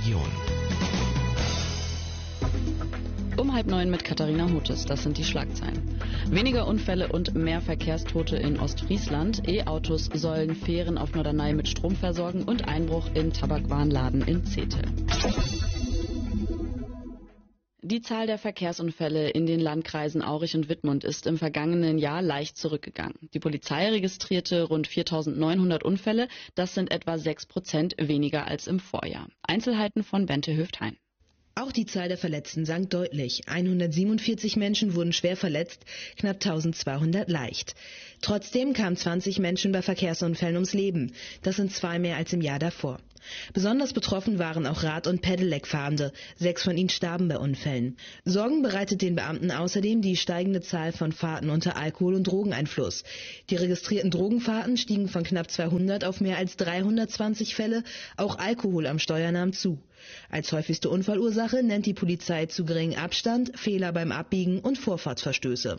Region. Um 8:30 mit Katharina Hutes, das sind die Schlagzeilen. Weniger Unfälle und mehr Verkehrstote in Ostfriesland. E-Autos sollen Fähren auf Norderney mit Strom versorgen und Einbruch in Tabakwarenladen in Zetel. Die Zahl der Verkehrsunfälle in den Landkreisen Aurich und Wittmund ist im vergangenen Jahr leicht zurückgegangen. Die Polizei registrierte rund 4.900 Unfälle. Das sind etwa 6% weniger als im Vorjahr. Einzelheiten von Bente Höft-Hein. Auch die Zahl der Verletzten sank deutlich. 147 Menschen wurden schwer verletzt, knapp 1200 leicht. Trotzdem kamen 20 Menschen bei Verkehrsunfällen ums Leben. Das sind 2 mehr als im Jahr davor. Besonders betroffen waren auch Rad- und Pedelec-Fahrende. 6 von ihnen starben bei Unfällen. Sorgen bereitet den Beamten außerdem die steigende Zahl von Fahrten unter Alkohol- und Drogeneinfluss. Die registrierten Drogenfahrten stiegen von knapp 200 auf mehr als 320 Fälle. Auch Alkohol am Steuer nahm zu. Als häufigste Unfallursache nennt die Polizei zu geringen Abstand, Fehler beim Abbiegen und Vorfahrtsverstöße.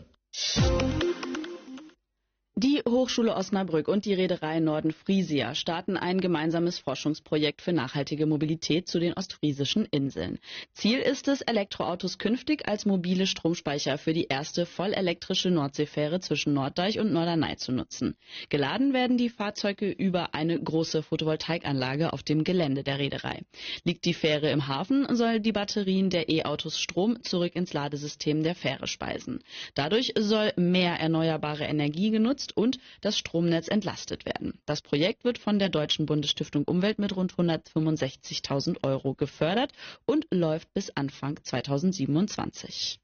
Die Hochschule Osnabrück und die Reederei Norden Frisia starten ein gemeinsames Forschungsprojekt für nachhaltige Mobilität zu den ostfriesischen Inseln. Ziel ist es, Elektroautos künftig als mobile Stromspeicher für die erste vollelektrische Nordseefähre zwischen Norddeich und Norderney zu nutzen. Geladen werden die Fahrzeuge über eine große Photovoltaikanlage auf dem Gelände der Reederei. Liegt die Fähre im Hafen, soll die Batterien der E-Autos Strom zurück ins Ladesystem der Fähre speisen. Dadurch soll mehr erneuerbare Energie genutzt und das Stromnetz entlastet werden. Das Projekt wird von der Deutschen Bundesstiftung Umwelt mit rund 165.000 € gefördert und läuft bis Anfang 2027.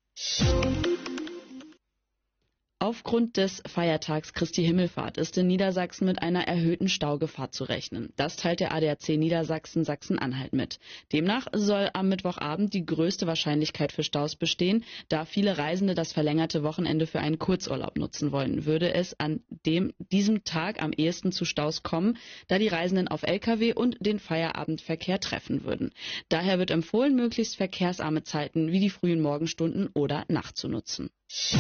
Aufgrund des Feiertags Christi Himmelfahrt ist in Niedersachsen mit einer erhöhten Staugefahr zu rechnen. Das teilt der ADAC Niedersachsen Sachsen-Anhalt mit. Demnach soll am Mittwochabend die größte Wahrscheinlichkeit für Staus bestehen, da viele Reisende das verlängerte Wochenende für einen Kurzurlaub nutzen wollen. Würde es an diesem Tag am ehesten zu Staus kommen, da die Reisenden auf Lkw und den Feierabendverkehr treffen würden. Daher wird empfohlen, möglichst verkehrsarme Zeiten wie die frühen Morgenstunden oder Nacht zu nutzen.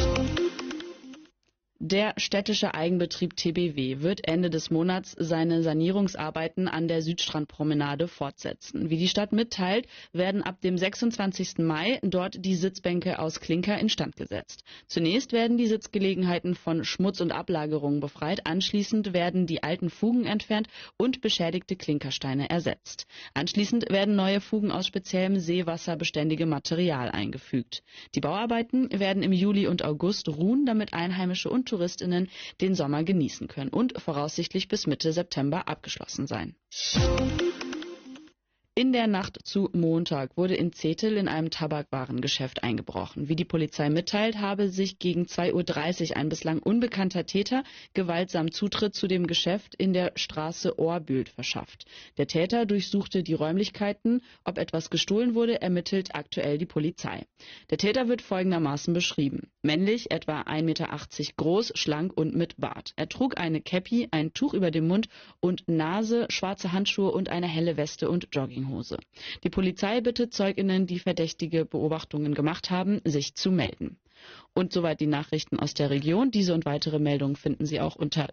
Der städtische Eigenbetrieb TBW wird Ende des Monats seine Sanierungsarbeiten an der Südstrandpromenade fortsetzen. Wie die Stadt mitteilt, werden ab dem 26. Mai dort die Sitzbänke aus Klinker instand gesetzt. Zunächst werden die Sitzgelegenheiten von Schmutz und Ablagerungen befreit. Anschließend werden die alten Fugen entfernt und beschädigte Klinkersteine ersetzt. Anschließend werden neue Fugen aus speziellem seewasserbeständigem Material eingefügt. Die Bauarbeiten werden im Juli und August ruhen, damit Einheimische und TouristInnen den Sommer genießen können und voraussichtlich bis Mitte September abgeschlossen sein. In der Nacht zu Montag wurde in Zetel in einem Tabakwarengeschäft eingebrochen. Wie die Polizei mitteilt, habe sich gegen 2:30 Uhr ein bislang unbekannter Täter gewaltsam Zutritt zu dem Geschäft in der Straße Ohrbühlt verschafft. Der Täter durchsuchte die Räumlichkeiten. Ob etwas gestohlen wurde, ermittelt aktuell die Polizei. Der Täter wird folgendermaßen beschrieben. Männlich, etwa 1,80 Meter groß, schlank und mit Bart. Er trug eine Käppi, ein Tuch über dem Mund und Nase, schwarze Handschuhe und eine helle Weste und Jogginghose. Die Polizei bittet ZeugInnen, die verdächtige Beobachtungen gemacht haben, sich zu melden. Und soweit die Nachrichten aus der Region. Diese und weitere Meldungen finden Sie auch unter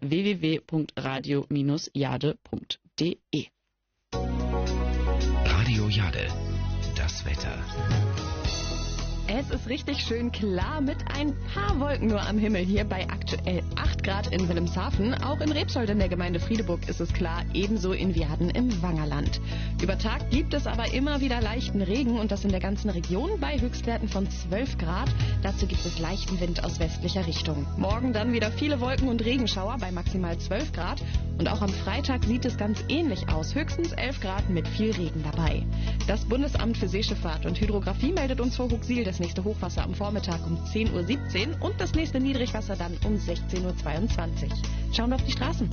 www.radio-jade.de. Radio Jade, das Wetter. Es ist richtig schön klar mit ein paar Wolken nur am Himmel hier bei aktuell 8 Grad in Wilhelmshaven. Auch in Rebsold in der Gemeinde Friedeburg ist es klar, ebenso in Viaden im Wangerland. Über Tag gibt es aber immer wieder leichten Regen und das in der ganzen Region bei Höchstwerten von 12 Grad. Dazu gibt es leichten Wind aus westlicher Richtung. Morgen dann wieder viele Wolken und Regenschauer bei maximal 12 Grad. Und auch am Freitag sieht es ganz ähnlich aus. Höchstens 11 Grad mit viel Regen dabei. Das Bundesamt für Seeschifffahrt und Hydrographie meldet uns vor Huxil das nächste Hochwasser am Vormittag um 10:17 Uhr und das nächste Niedrigwasser dann um 16:22 Uhr. Schauen wir auf die Straßen.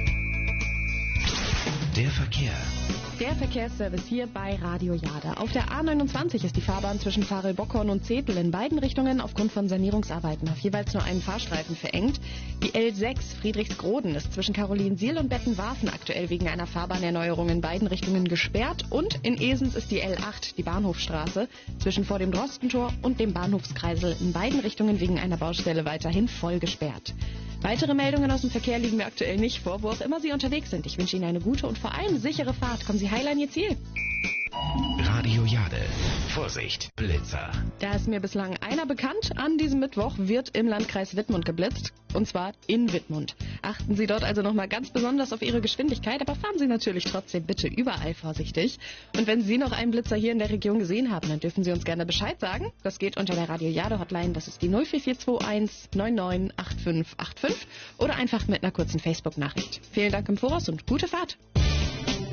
Der Verkehr. Der Verkehrsservice hier bei Radio Jade. Auf der A29 ist die Fahrbahn zwischen Farel-Bockhorn und Zetel in beiden Richtungen aufgrund von Sanierungsarbeiten auf jeweils nur einen Fahrstreifen verengt. Die L6 Friedrichsgroden ist zwischen Carolinsiel und Bettenwarfen aktuell wegen einer Fahrbahnerneuerung in beiden Richtungen gesperrt. Und in Esens ist die L8, die Bahnhofstraße, zwischen vor dem Drostentor und dem Bahnhofskreisel in beiden Richtungen wegen einer Baustelle weiterhin voll gesperrt. Weitere Meldungen aus dem Verkehr liegen mir aktuell nicht vor, wo auch immer Sie unterwegs sind. Ich wünsche Ihnen eine gute und vor allem sichere Fahrt. Kommen Sie heil an Ihr Ziel. Radio Jade. Vorsicht, Blitzer. Da ist mir bislang einer bekannt. An diesem Mittwoch wird im Landkreis Wittmund geblitzt. Und zwar in Wittmund. Achten Sie dort also nochmal ganz besonders auf Ihre Geschwindigkeit, aber fahren Sie natürlich trotzdem bitte überall vorsichtig. Und wenn Sie noch einen Blitzer hier in der Region gesehen haben, dann dürfen Sie uns gerne Bescheid sagen. Das geht unter der Radio Jade Hotline. Das ist die 04421 998585 oder einfach mit einer kurzen Facebook-Nachricht. Vielen Dank im Voraus und gute Fahrt.